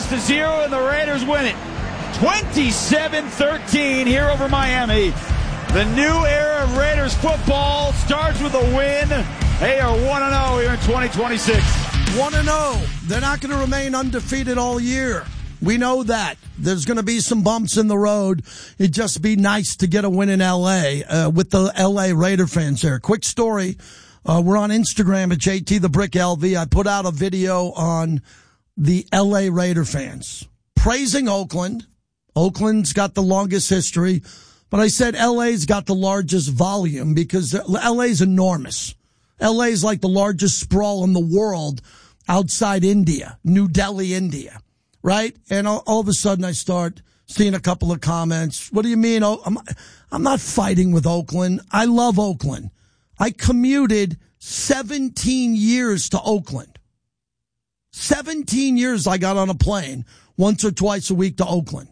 6-0, and the Raiders win it 27-13 here over Miami. The new era of Raiders football starts with a win. They are 1-0 here in 2026. 1-0. They're not going to remain undefeated all year. We know that. There's going to be some bumps in the road. It'd just be nice to get a win in L.A. With the L.A. Raider fans there. Quick story. We're on Instagram at JT the Brick LV. I put out a video on the L.A. Raider fans praising Oakland. Oakland's got the longest history. But I said L.A.'s got the largest volume because L.A.'s enormous. L.A.'s like the largest sprawl in the world outside India, New Delhi, India. Right? And all of a sudden I start seeing a couple of comments. What do you mean? I'm not fighting with Oakland. I love Oakland. I commuted 17 years to Oakland. 17 years I got on a plane once or twice a week to Oakland.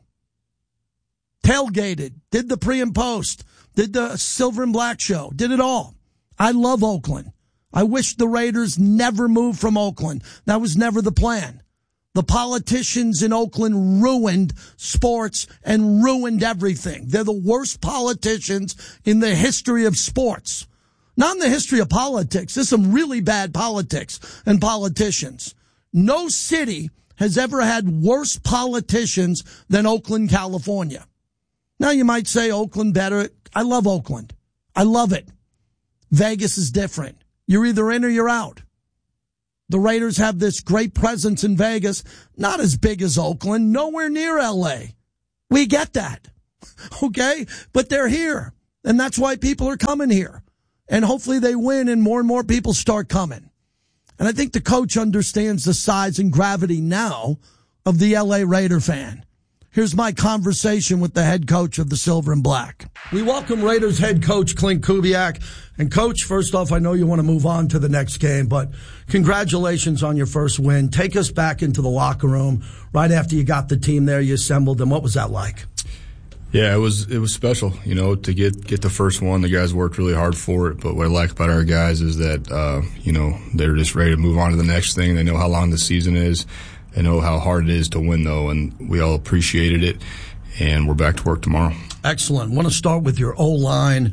Tailgated, did the pre and post, did the Silver and Black show, did it all. I love Oakland. I wish the Raiders never moved from Oakland. That was never the plan. The politicians in Oakland ruined sports and ruined everything. They're the worst politicians in the history of sports. Not in the history of politics. There's some really bad politics and politicians. No city has ever had worse politicians than Oakland, California. Now you might say Oakland better. I love Oakland. I love it. Vegas is different. You're either in or you're out. The Raiders have this great presence in Vegas, not as big as Oakland, nowhere near L.A. We get that, okay? But they're here, and that's why people are coming here. And hopefully they win and more people start coming. And I think the coach understands the size and gravity now of the L.A. Raider fan. Here's my conversation with the head coach of the Silver and Black. We welcome Raiders head coach Klint Kubiak. And, Coach, first off, I know you want to move on to the next game, but congratulations on your first win. Take us back into the locker room right after you got the team there, you assembled them. What was that like? Yeah, it was special, to get the first one. The guys worked really hard for it, but what I like about our guys is that, they're just ready to move on to the next thing. They know how long the season is. They know how hard it is to win, though, and we all appreciated it, and we're back to work tomorrow. Excellent. I want to start with your O-line.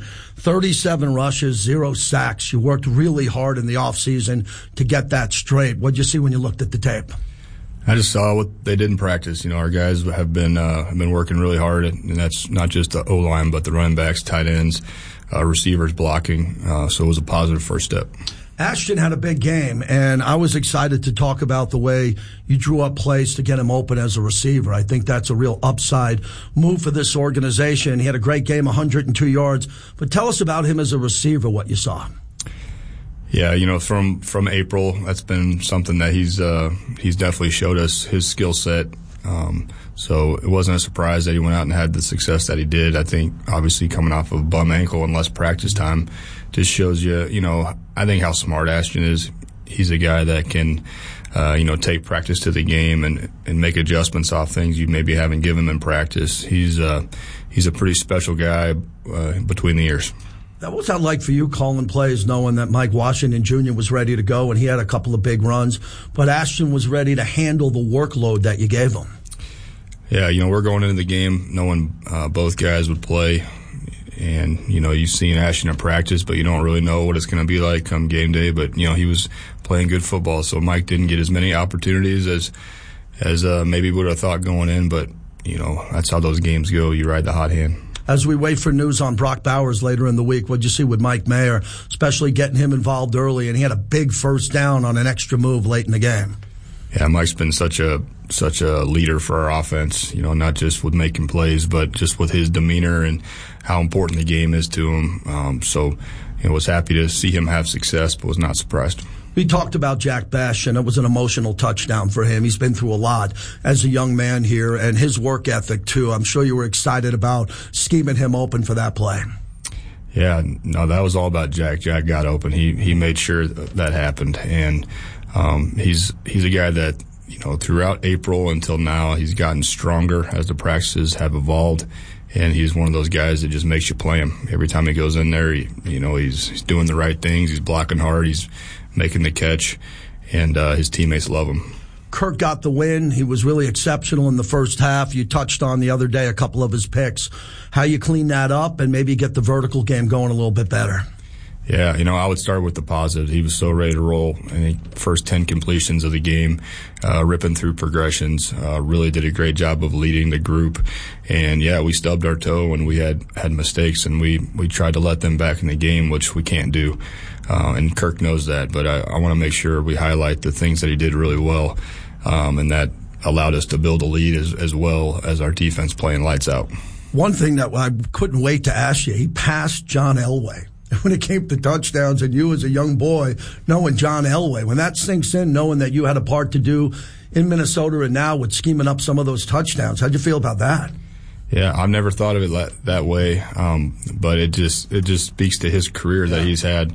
37 rushes, 0 sacks. You worked really hard in the offseason to get that straight. What did you see when you looked at the tape? I just saw what they did in practice. Our guys have been working really hard, and that's not just the O-line, but the running backs, tight ends, receivers blocking. So it was a positive first step. Ashton had a big game, and I was excited to talk about the way you drew up plays to get him open as a receiver. I think that's a real upside move for this organization. He had a great game, 102 yards. But tell us about him as a receiver, what you saw. Yeah, from April, that's been something that he's definitely showed us his skill set. So it wasn't a surprise that he went out and had the success that he did. I think obviously coming off of a bum ankle and less practice time just shows you, I think how smart Ashton is. He's a guy that can, take practice to the game and make adjustments off things you maybe haven't given him in practice. He's a pretty special guy between the ears. What was that like for you calling plays knowing that Mike Washington Jr. was ready to go and he had a couple of big runs, but Ashton was ready to handle the workload that you gave him? Yeah, we're going into the game knowing both guys would play. And, you've seen Ashton in practice, but you don't really know what it's going to be like come game day. But, he was playing good football, so Mike didn't get as many opportunities as maybe would have thought going in. But, that's how those games go. You ride the hot hand. As we wait for news on Brock Bowers later in the week, what'd you see with Mike Mayer, especially getting him involved early? And he had a big first down on an extra move late in the game. Yeah, Mike's been such a leader for our offense, not just with making plays, but just with his demeanor and how important the game is to him. So was happy to see him have success, but was not surprised. We talked about Jack Bech, and it was an emotional touchdown for him. He's been through a lot as a young man here, and his work ethic, too. I'm sure you were excited about scheming him open for that play. Yeah, no, that was all about Jack. Jack got open. He made sure that happened, and he's a guy that, throughout April until now, he's gotten stronger as the practices have evolved. And he's one of those guys that just makes you play him. Every time he goes in there, he's doing the right things. He's blocking hard. He's making the catch. And his teammates love him. Kirk got the win. He was really exceptional in the first half. You touched on the other day a couple of his picks. How you clean that up and maybe get the vertical game going a little bit better? Yeah, I would start with the positive. He was so ready to roll. I think first 10 completions of the game, ripping through progressions, really did a great job of leading the group. And yeah, we stubbed our toe and we had mistakes, and we tried to let them back in the game, which we can't do. And Kirk knows that, but I want to make sure we highlight the things that he did really well, and that allowed us to build a lead as well as our defense playing lights out. One thing that I couldn't wait to ask you, he passed John Elway. When it came to touchdowns, and you as a young boy knowing John Elway, when that sinks in, knowing that you had a part to do in Minnesota and now with scheming up some of those touchdowns, how'd you feel about that? Yeah, I've never thought of it that way, but it just speaks to his career that he's had.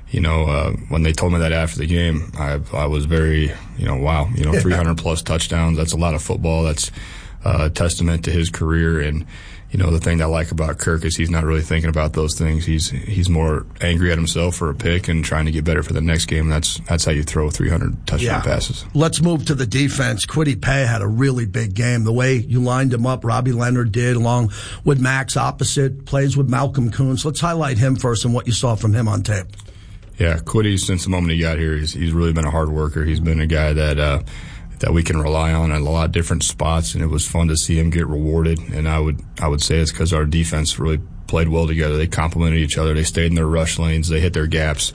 When they told me that after the game, I was very, wow, 300 plus touchdowns. That's a lot of football. That's a testament to his career. And the thing that I like about Kirk is he's not really thinking about those things. He's more angry at himself for a pick and trying to get better for the next game. That's how you throw 300 touchdown passes. Let's move to the defense. Kwity Paye had a really big game. The way you lined him up, Robbie Leonard did, along with Max opposite, plays with Malcolm Koonce. Let's highlight him first and what you saw from him on tape. Yeah, Kwity, since the moment he got here, he's really been a hard worker. He's been a guy that we can rely on in a lot of different spots, and it was fun to see him get rewarded. And I would say it's because our defense really played well together. They complemented each other. They stayed in their rush lanes. They hit their gaps.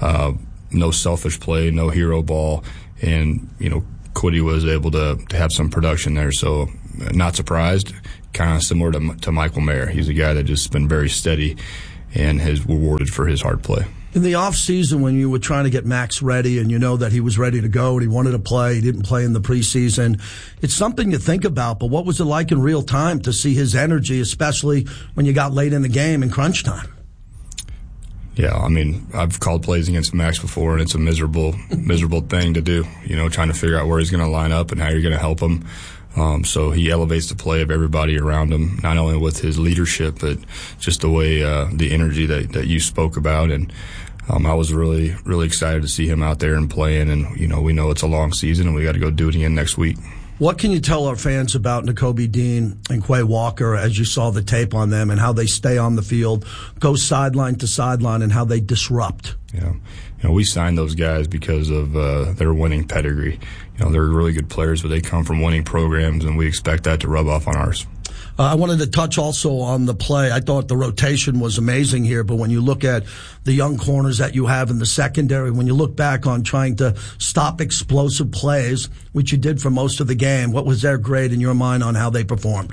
No selfish play, no hero ball. And, Kwity was able to have some production there. So not surprised, kind of similar to Michael Mayer. He's a guy that just been very steady and has rewarded for his hard play. In the offseason, when you were trying to get Max ready and you know that he was ready to go and he wanted to play, he didn't play in the preseason, it's something you think about, but what was it like in real time to see his energy, especially when you got late in the game in crunch time? Yeah, I've called plays against Max before, and it's a miserable thing to do, trying to figure out where he's going to line up and how you're going to help him. So he elevates the play of everybody around him, not only with his leadership, but just the way, the energy that you spoke about. And I was really, really excited to see him out there and playing. And, we know it's a long season and we got to go do it again next week. What can you tell our fans about Nakobe Dean and Quay Walker as you saw the tape on them and how they stay on the field, go sideline to sideline, and how they disrupt? Yeah. We signed those guys because of their winning pedigree. They're really good players, but they come from winning programs, and we expect that to rub off on ours. I wanted to touch also on the play. I thought the rotation was amazing here, but when you look at the young corners that you have in the secondary, when you look back on trying to stop explosive plays, which you did for most of the game, what was their grade in your mind on how they performed?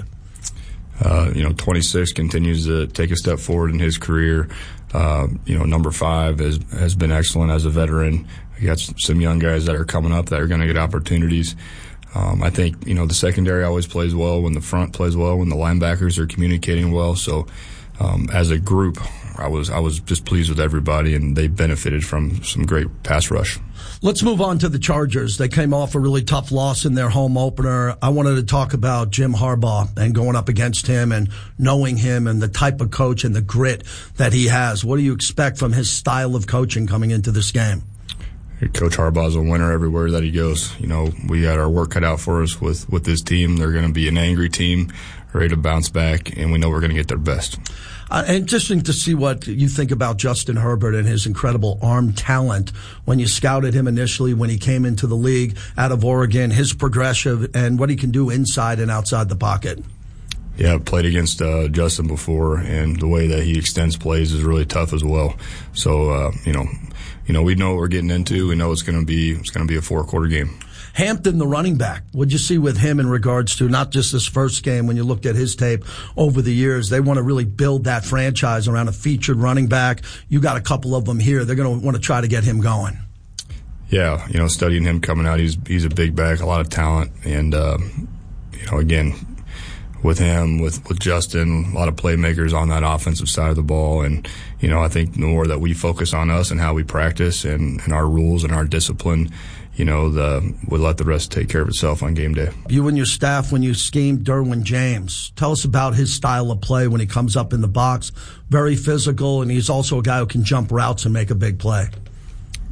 26 continues to take a step forward in his career. Number 5 has been excellent as a veteran. We got some young guys that are coming up that are going to get opportunities. I think, the secondary always plays well when the front plays well, when the linebackers are communicating well. So, as a group, I was just pleased with everybody, and they benefited from some great pass rush. Let's move on to the Chargers. They came off a really tough loss in their home opener. I wanted to talk about Jim Harbaugh and going up against him and knowing him and the type of coach and the grit that he has. What do you expect from his style of coaching coming into this game? Coach Harbaugh's a winner everywhere that he goes. We got our work cut out for us with this team. They're going to be an angry team, ready to bounce back, and we know we're going to get their best. Interesting to see what you think about Justin Herbert and his incredible arm talent. When you scouted him initially, when he came into the league out of Oregon, his progression and what he can do inside and outside the pocket. Yeah, I've played against Justin before, and the way that he extends plays is really tough as well. So, we know what we're getting into. We know it's going to be a 4-quarter game. Hampton, the running back, what'd you see with him in regards to not just this first game when you looked at his tape over the years? They want to really build that franchise around a featured running back. You got a couple of them here. They're going to want to try to get him going. Yeah, studying him coming out, he's a big back, a lot of talent. And, again, with him, with Justin, a lot of playmakers on that offensive side of the ball. And, I think the more that we focus on us and how we practice and our rules and our discipline, we'll let the rest take care of itself on game day. You and your staff, when you schemed Derwin James, tell us about his style of play when he comes up in the box. Very physical, and he's also a guy who can jump routes and make a big play.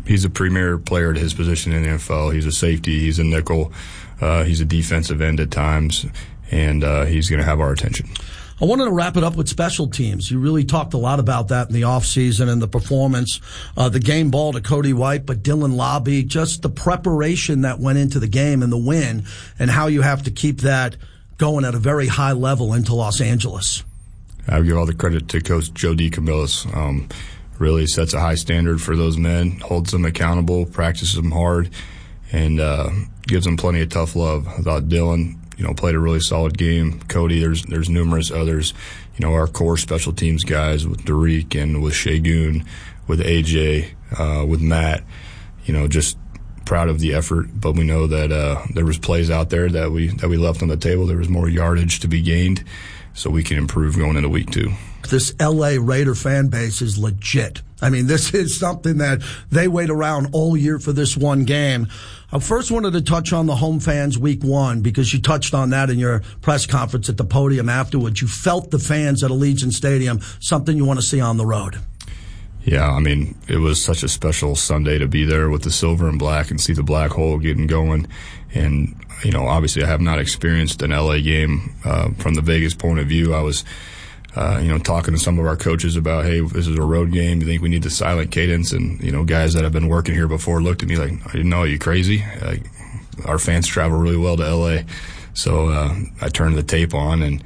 he's a premier player at his position in the NFL. He's a safety. He's a nickel. He's a defensive end at times, and he's going to have our attention. I wanted to wrap it up with special teams. You really talked a lot about that in the offseason and the performance, the game ball to Cody White, but Dylan Lobby, just the preparation that went into the game and the win, and how you have to keep that going at a very high level into Los Angeles. I give all the credit to Coach Joe DeCamillis. Really sets a high standard for those men, holds them accountable, practices them hard, and gives them plenty of tough love. I thought Dylan, played a really solid game. Cody, there's numerous others. Our core special teams guys with Derek and with Shagun, with AJ, with Matt. Just proud of the effort. But we know that there was plays out there that we left on the table. There was more yardage to be gained, so we can improve going into week 2. This L.A. Raider fan base is legit. I mean, this is something that they wait around all year for this one game. I first wanted to touch on the home fans week 1 because you touched on that in your press conference at the podium afterwards. You felt the fans at Allegiant Stadium, something you want to see on the road. Yeah, I mean, it was such a special Sunday to be there with the silver and black and see the black hole getting going. And, obviously I have not experienced an L.A. game from the Vegas point of view. I was talking to some of our coaches about, hey, this is a road game. You think we need the silent cadence? And, guys that have been working here before looked at me like, I didn't know, are you crazy? Our fans travel really well to L.A. So I turned the tape on, and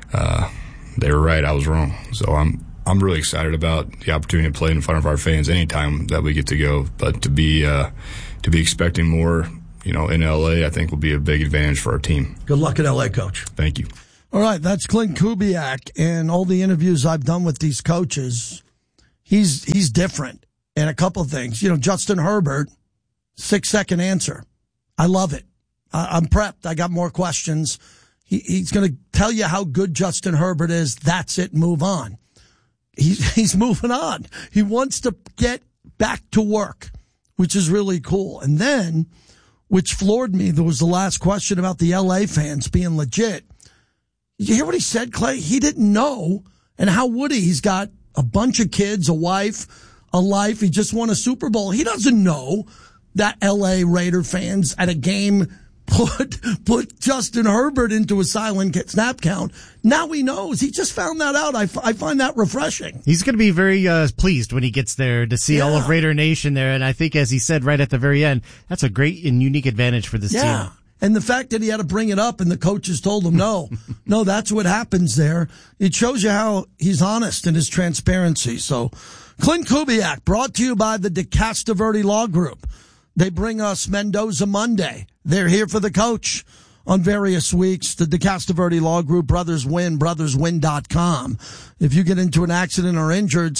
they were right. I was wrong. So I'm really excited about the opportunity to play in front of our fans anytime that we get to go. But to be expecting more, in L.A., I think will be a big advantage for our team. Good luck in L.A., Coach. Thank you. All right, that's Klint Kubiak, and all the interviews I've done with these coaches, he's different. And a couple of things. Justin Herbert, 6-second answer. I love it. I'm prepped. I got more questions. He's going to tell you how good Justin Herbert is. That's it. Move on. He's moving on. He wants to get back to work, which is really cool. And then, which floored me, there was the last question about the L.A. fans being legit. You hear what he said, Clay? He didn't know. And how would he? He's got a bunch of kids, a wife, a life. He just won a Super Bowl. He doesn't know that L.A. Raider fans at a game put Justin Herbert into a silent snap count. Now he knows. He just found that out. I find that refreshing. He's going to be very pleased when he gets there to see all of Raider Nation there. And I think, as he said right at the very end, that's a great and unique advantage for this team. And the fact that he had to bring it up and the coaches told him, no, that's what happens there. It shows you how he's honest in his transparency. So Klint Kubiak, brought to you by the DeCastroverde Law Group. They bring us Mendoza Monday. They're here for the coach on various weeks. The DeCastroverde Law Group, Brothers Win, brotherswin.com. If you get into an accident or injured,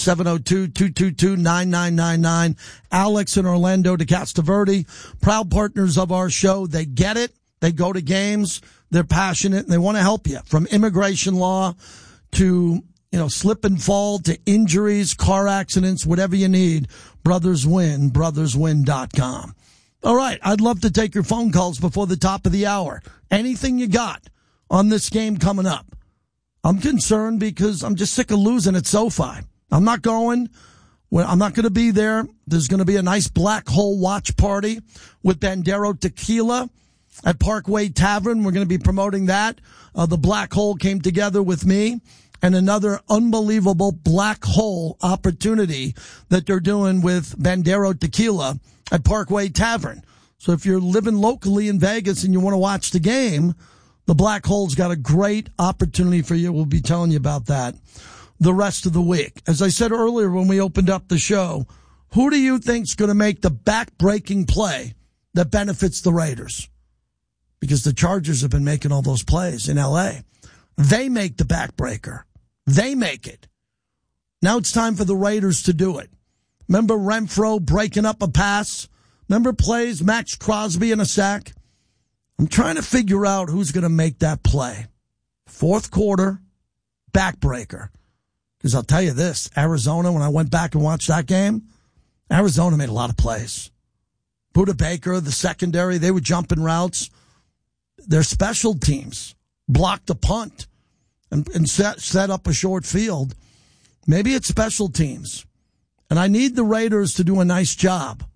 702-222-9999. Alex in Orlando, DeCastroverde, proud partners of our show. They get it. They go to games. They're passionate, and they want to help you. From immigration law to, slip and fall to injuries, car accidents, whatever you need. Brothers Win, brotherswin.com. All right, I'd love to take your phone calls before the top of the hour. Anything you got on this game coming up? I'm concerned because I'm just sick of losing at SoFi. I'm not going. I'm not going to be there. There's going to be a nice black hole watch party with Bandero Tequila at Parkway Tavern. We're going to be promoting that. The black hole came together with me and another unbelievable black hole opportunity that they're doing with Bandero Tequila at Parkway Tavern. So if you're living locally in Vegas and you want to watch the game, the Black Hole's got a great opportunity for you. We'll be telling you about that the rest of the week. As I said earlier when we opened up the show, who do you think's going to make the back-breaking play that benefits the Raiders? Because the Chargers have been making all those plays in L.A. They make the backbreaker. They make it. Now it's time for the Raiders to do it. Remember Renfro breaking up a pass? Remember plays, Max Crosby in a sack? I'm trying to figure out who's going to make that play. Fourth quarter, backbreaker. Because I'll tell you this, Arizona, when I went back and watched that game, Arizona made a lot of plays. Budda Baker, the secondary, they were jumping routes. Their special teams blocked a punt and set up a short field. Maybe it's special teams. And I need the Raiders to do a nice job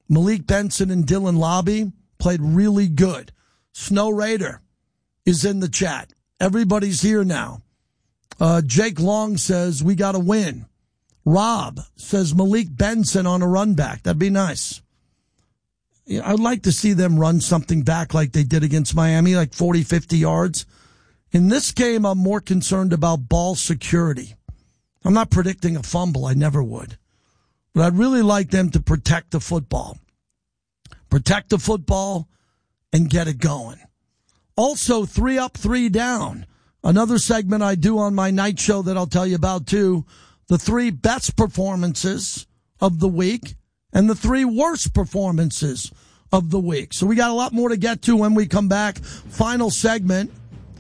Malik Benson and Dylan Lobby played really good. Snow Raider is in the chat. Everybody's here now. Jake Long says, we got to win. Rob says Malik Benson on a run back. That'd be nice. I'd like to see them run something back like they did against Miami, like 40, 50 yards. In this game, I'm more concerned about ball security. I'm not predicting a fumble. I never would. But I'd really like them to protect the football. Protect the football and get it going. Also, 3 up, 3 down. Another segment I do on my night show that I'll tell you about, too. The 3 best performances of the week and the 3 worst performances of the week. So we got a lot more to get to when we come back. Final segment,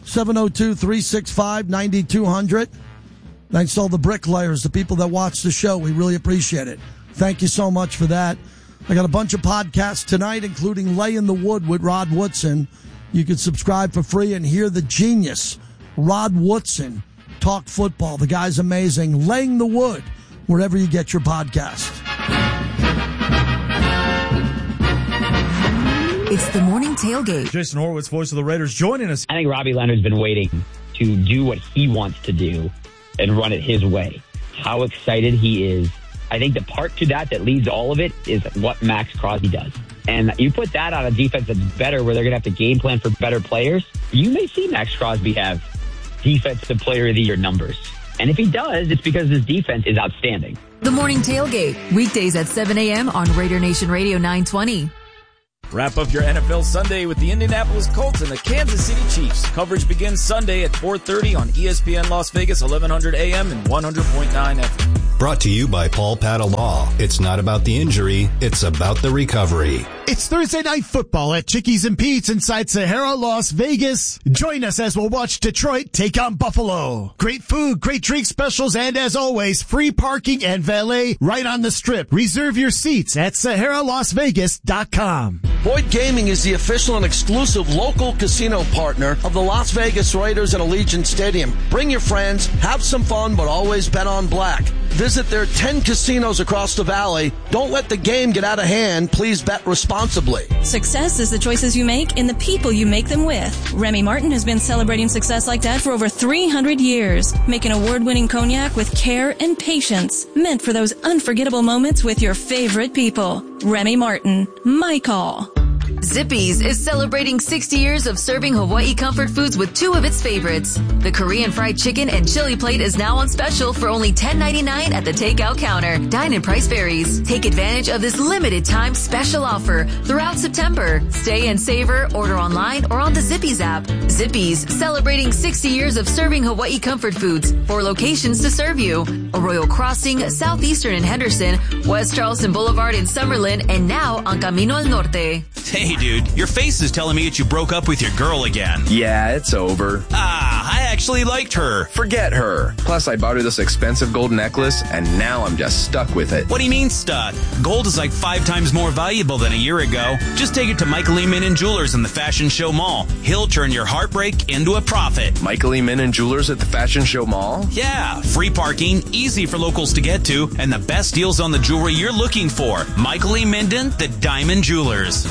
702-365-9200. Thanks to all the bricklayers, the people that watch the show. We really appreciate it. Thank you so much for that. I got a bunch of podcasts tonight, including Lay in the Wood with Rod Woodson. You can subscribe for free and hear the genius, Rod Woodson, talk football. The guy's amazing. Laying the Wood, wherever you get your podcast. It's the morning tailgate. Jason Horowitz, voice of the Raiders, joining us. I think Robbie Leonard's been waiting to do what he wants to do and run it his way. How excited he is. I think the part to that leads all of it is what Max Crosby does. And you put that on a defense that's better, where they're going to have to game plan for better players, you may see Max Crosby have defensive player of the year numbers. And if he does, it's because his defense is outstanding. The morning tailgate, weekdays at 7 a.m. on Raider Nation Radio 920. Wrap up your NFL Sunday with the Indianapolis Colts and the Kansas City Chiefs. Coverage begins Sunday at 4:30 on ESPN Las Vegas, 1100 AM and 100.9 FM. Brought to you by Paul Patta Law. It's not about the injury, it's about the recovery. It's Thursday Night Football at Chickies and Pete's inside Sahara, Las Vegas. Join us as we'll watch Detroit take on Buffalo. Great food, great drink specials, and as always, free parking and valet right on the strip. Reserve your seats at SaharaLasVegas.com. Boyd Gaming is the official and exclusive local casino partner of the Las Vegas Raiders at Allegiant Stadium. Bring your friends, have some fun, but always bet on black. Visit their 10 casinos across the valley. Don't let the game get out of hand. Please bet responsibly. Success is the choices you make and the people you make them with. Remy Martin has been celebrating success like that for over 300 years, making award-winning cognac with care and patience, meant for those unforgettable moments with your favorite people. Remy Martin, my call. Zippy's is celebrating 60 years of serving Hawaii comfort foods with 2 of its favorites. The Korean fried chicken and chili plate is now on special for only $10.99 at the takeout counter. Dine-in price varies. Take advantage of this limited time special offer throughout September. Stay and savor, order online or on the Zippy's app. Zippy's, celebrating 60 years of serving Hawaii comfort foods. 4 locations to serve you. Arroyo Crossing, Southeastern in Henderson, West Charleston Boulevard in Summerlin, and now on Camino al Norte. Hey, dude, your face is telling me that you broke up with your girl again. Yeah, it's over. I actually liked her. Forget her. Plus, I bought her this expensive gold necklace, and now I'm just stuck with it. What do you mean stuck? Gold is like 5 times more valuable than a year ago. Just take it to Michael E. Minnan Jewelers in the Fashion Show Mall. He'll turn your heartbreak into a profit. Michael E. Minnan Jewelers at the Fashion Show Mall? Yeah, free parking, easy for locals to get to, and the best deals on the jewelry you're looking for. Michael E. Minden, the Diamond Jewelers.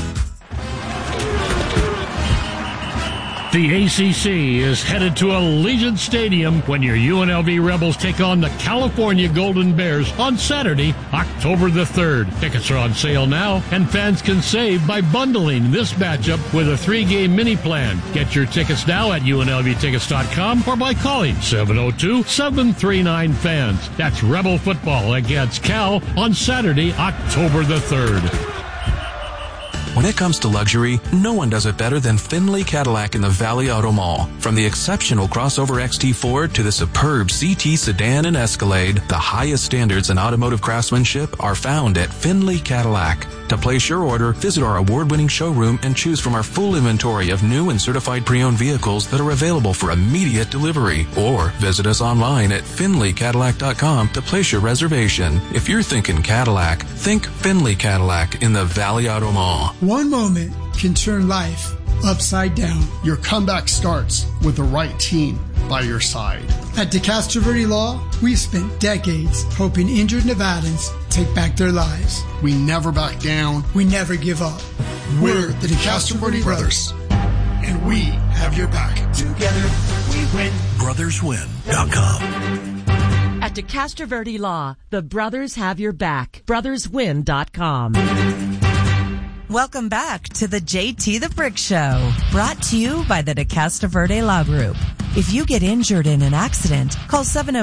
The ACC is headed to Allegiant Stadium when your UNLV Rebels take on the California Golden Bears on Saturday, October the 3rd. Tickets are on sale now, and fans can save by bundling this matchup with a 3-game mini plan. Get your tickets now at UNLVtickets.com or by calling 702-739-FANS. That's Rebel football against Cal on Saturday, October the 3rd. When it comes to luxury, no one does it better than Findlay Cadillac in the Valley Auto Mall. From the exceptional crossover XT4 to the superb CT sedan and Escalade, the highest standards in automotive craftsmanship are found at Findlay Cadillac. To place your order, visit our award-winning showroom and choose from our full inventory of new and certified pre-owned vehicles that are available for immediate delivery. Or visit us online at FindlayCadillac.com to place your reservation. If you're thinking Cadillac, think Findlay Cadillac in the Valley Auto Mall. One moment can turn life upside down. Your comeback starts with the right team by your side. At DeCastro Verde Law, we've spent decades helping injured Nevadans take back their lives. We never back down. We never give up. We're the DeCastroverde Brothers, and we have your back. Together we win. BrothersWin.com. At DeCastroverde Law, the brothers have your back. BrothersWin.com. Welcome back to the JT the Brick Show, brought to you by the DeCastroverde Law Group. If you get injured in an accident, call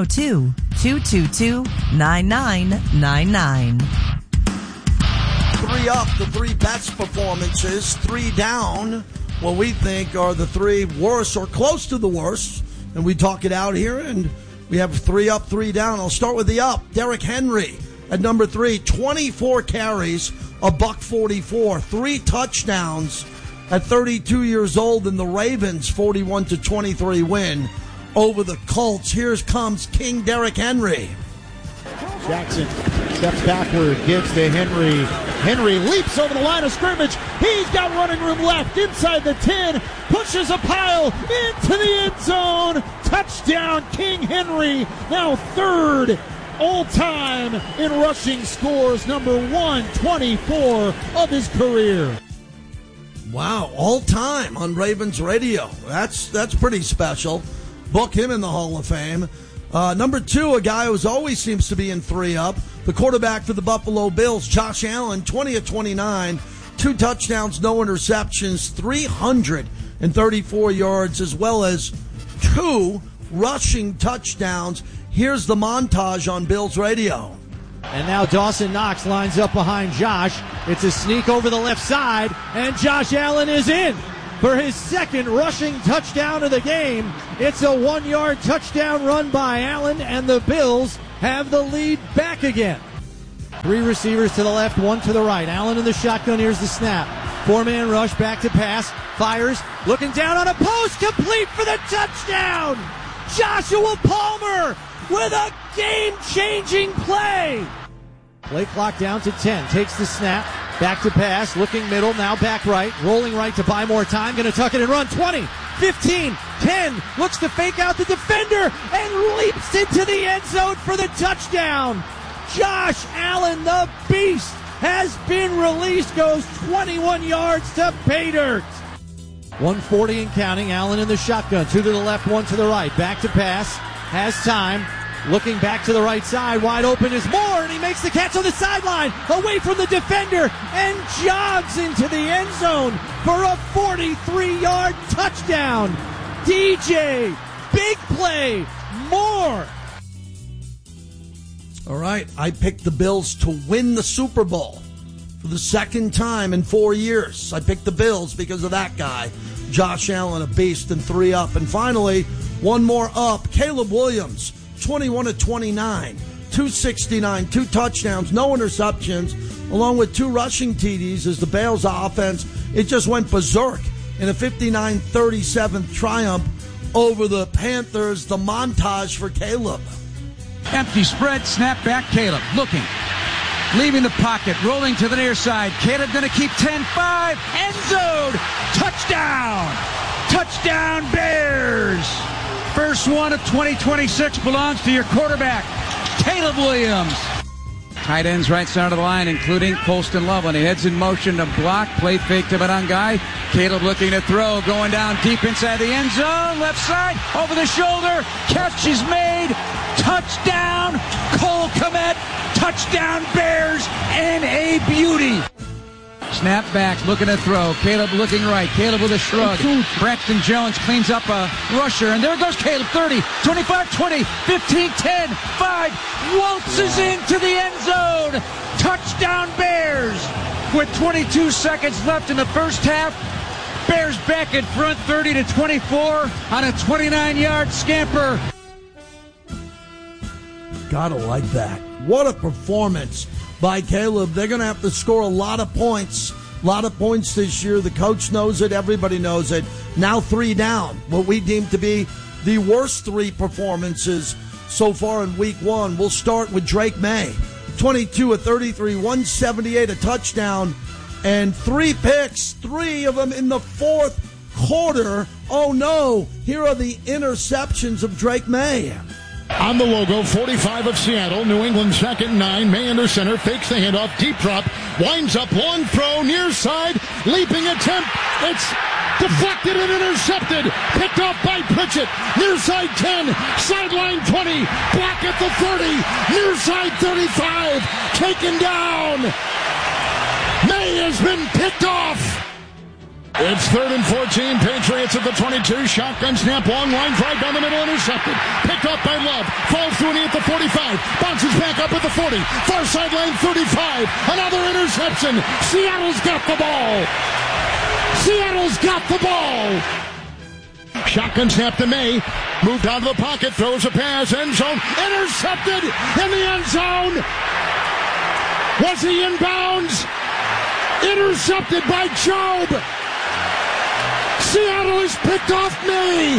702-222-9999. 3 up, the 3 best performances. 3 down, what we think are the 3 worst or close to the worst. And we talk it out here, and we have 3 up, 3 down. I'll start with the up. Derrick Henry at number 3, 24 carries, $144, 3 touchdowns at 32 years old in the Ravens' 41-23 win over the Colts. Here comes King Derrick Henry. Jackson steps backward, gives to Henry. Henry leaps over the line of scrimmage. He's got running room left inside the 10. Pushes a pile into the end zone. Touchdown, King Henry. Now 3rd all-time in rushing scores. Number 124 of his career. Wow, all-time on Ravens radio. That's pretty special. Book him in the Hall of Fame. Number 2, a guy who always seems to be in 3 up, the quarterback for the Buffalo Bills, Josh Allen, 20 of 29, 2 touchdowns, no interceptions, 334 yards, as well as 2 rushing touchdowns. Here's the montage on Bills radio. And now Dawson Knox lines up behind Josh. It's a sneak over the left side, and Josh Allen is in for his 2nd rushing touchdown of the game. It's a 1-yard touchdown run by Allen, and the Bills have the lead back again. 3 receivers to the left, 1 to the right. Allen in the shotgun. Here's the snap. 4-man rush, back to pass. Fires, looking down on a post, complete for the touchdown. Joshua Palmer with a game-changing play. Play clock down to 10. Takes the snap. Back to pass. Looking middle. Now back right. Rolling right to buy more time. Going to tuck it and run. 20, 15, 10. Looks to fake out the defender and leaps into the end zone for the touchdown. Josh Allen, the beast, has been released. Goes 21 yards to pay dirt. 140 and counting. Allen in the shotgun. 2 to the left, 1 to the right. Back to pass. Has time. Looking back to the right side, wide open is Moore, and he makes the catch on the sideline, away from the defender, and jogs into the end zone for a 43-yard touchdown. DJ, big play, Moore. All right, I picked the Bills to win the Super Bowl for the 2nd time in 4 years. I picked the Bills because of that guy, Josh Allen, a beast, and 3 up. And finally, 1 more up, Caleb Williams. 21 of 29, 269, 2 touchdowns, no interceptions, along with 2 rushing TDs as the Bills offense, it just went berserk in a 59-37 triumph over the Panthers. The montage for Caleb. Empty spread, snap back, Caleb looking, leaving the pocket, rolling to the near side. Caleb going to keep 10-5, end zone, touchdown, touchdown Bears. First one of 2026 belongs to your quarterback, Caleb Williams. Tight ends right side of the line, including Colston Love. When he heads in motion to block, play fake to Benangai. Caleb looking to throw, going down deep inside the end zone. Left side, over the shoulder. Catch is made. Touchdown, Cole Kmet. Touchdown, Bears, and a beauty. Snap back, looking to throw. Caleb looking right. Caleb with a shrug. Braxton Jones cleans up a rusher, and there goes Caleb. 30, 25, 20, 15, 10, 5. Waltzes into the end zone. Touchdown, Bears. With 22 seconds left in the first half, Bears back in front, 30-24 on a 29-yard scamper. Gotta like that. What a performance by Caleb. They're going to have to score a lot of points. A lot of points this year. The coach knows it. Everybody knows it. Now 3 down. What we deem to be the worst 3 performances so far in week 1. We'll start with Drake May. 22 of 33, 178, a touchdown, and 3 picks. 3 of them in the 4th quarter. Oh no. Here are the interceptions of Drake May. On the logo, 45 of Seattle. New England 2nd and 9. May under center. Fakes the handoff. Deep drop. Winds up. Long throw. Near side. Leaping attempt. It's deflected and intercepted. Picked off by Pritchett. Near side 10. Sideline 20. Back at the 30. Near side 35. Taken down. May has been picked off. It's 3rd and 14. Patriots at the 22. Shotgun snap. Long line drive down the middle. Intercepted. Picked up by Love. Falls through a knee at the 45. Bounces back up at the 40. Far sideline 35. Another interception. Seattle's got the ball. Seattle's got the ball. Shotgun snap to May. Moved out of the pocket. Throws a pass. End zone. Intercepted in the end zone. Was he in bounds? Intercepted by Job. Seattle has picked off May.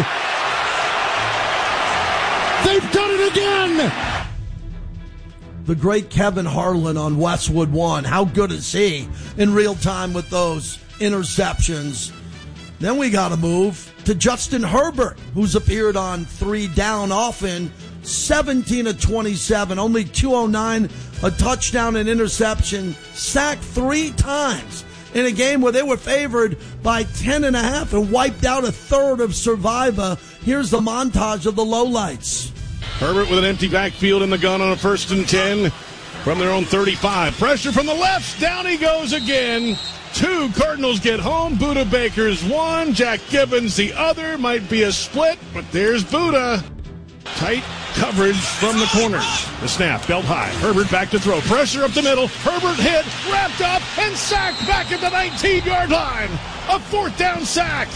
They've done it again. The great Kevin Harlan on Westwood One. How good is he in real time with those interceptions? Then we got to move to Justin Herbert, who's appeared on 3 down often. 17 of 27, only 209, a touchdown and interception, sacked 3 times in a game where they were favored by 10.5 and wiped out a third of Survivor. Here's the montage of the lowlights. Herbert with an empty backfield in the gun on a 1st and 10 from their own 35. Pressure from the left. Down he goes again. 2 Cardinals get home. Budda Baker's 1. Jack Gibbons the other. Might be a split, but there's Budda. Tight coverage from the corners. The snap, belt high. Herbert back to throw. Pressure up the middle. Herbert hit, wrapped up, and sacked back at the 19-yard line. A 4th down sack.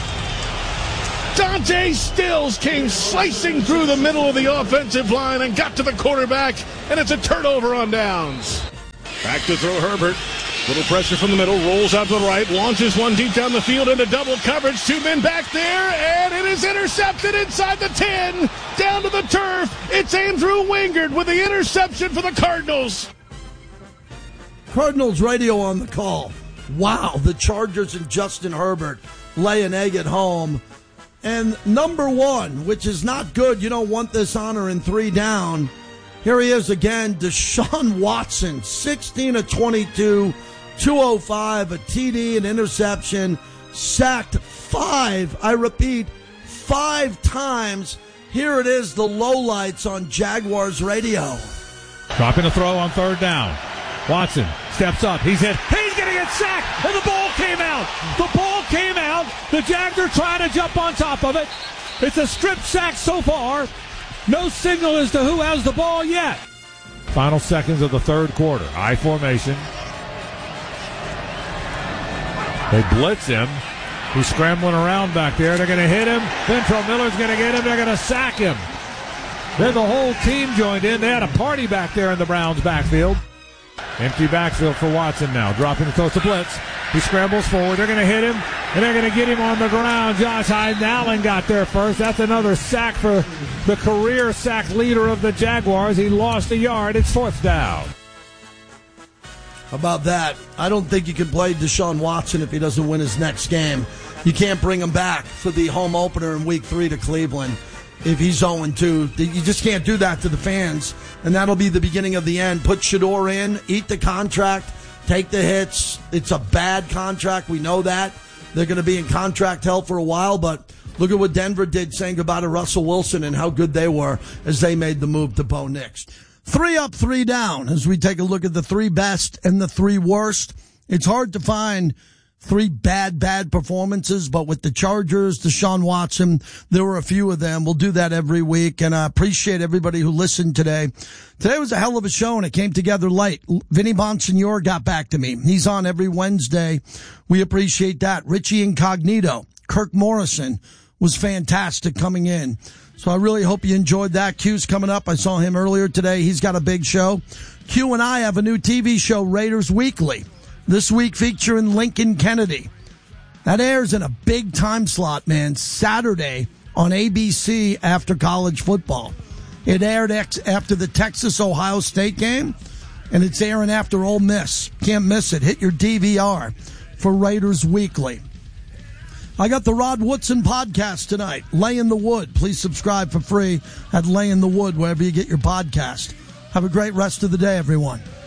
Dante Stills came slicing through the middle of the offensive line and got to the quarterback, and it's a turnover on downs. Back to throw Herbert. Little pressure from the middle, rolls out to the right, launches one deep down the field into double coverage. 2 men back there, and it is intercepted inside the 10. Down to the turf. It's Andrew Wingard with the interception for the Cardinals. Cardinals radio on the call. Wow, the Chargers and Justin Herbert lay an egg at home. And number 1, which is not good, you don't want this honor in 3 down. Here he is again, Deshaun Watson, 16 of 22, 205, a TD, an interception, sacked 5, I repeat, 5 times. Here it is, the lowlights on Jaguars radio. Dropping a throw on 3rd down. Watson steps up. He's hit. He's going to get sacked, and the ball came out. The ball came out. The Jags are trying to jump on top of it. It's a strip sack so far. No signal as to who has the ball yet. Final seconds of the 3rd quarter. I formation. They blitz him. He's scrambling around back there. They're going to hit him. Ventrell Miller's going to get him. They're going to sack him. Then the whole team joined in. They had a party back there in the Browns' backfield. Empty backfield for Watson now. Dropping the throw to blitz. He scrambles forward. They're going to hit him, and they're going to get him on the ground. Josh Allen got there first. That's another sack for the career sack leader of the Jaguars. He lost a yard. It's 4th down. How about that? I don't think you can play Deshaun Watson if he doesn't win his next game. You can't bring him back for the home opener in Week 3 to Cleveland if he's 0-2. You just can't do that to the fans, and that'll be the beginning of the end. Put Shedeur in, eat the contract, take the hits. It's a bad contract. We know that. They're going to be in contract hell for a while, but look at what Denver did saying goodbye to Russell Wilson and how good they were as they made the move to Bo Nix. 3 up, 3 down as we take a look at the 3 best and the 3 worst. It's hard to find 3 bad performances, but with the Chargers, Deshaun Watson, there were a few of them. We'll do that every week, and I appreciate everybody who listened today. Today was a hell of a show, and it came together late. Vinny Bonsignore got back to me. He's on every Wednesday. We appreciate that. Richie Incognito, Kirk Morrison was fantastic coming in. So I really hope you enjoyed that. Q's coming up. I saw him earlier today. He's got a big show. Q and I have a new TV show, Raiders Weekly. This week featuring Lincoln Kennedy. That airs in a big time slot, man. Saturday on ABC after college football. It aired after the Texas-Ohio State game, and it's airing after Ole Miss. Can't miss it. Hit your DVR for Raiders Weekly. I got the Rod Woodson podcast tonight, Lay in the Wood. Please subscribe for free at Lay in the Wood, wherever you get your podcast. Have a great rest of the day, everyone.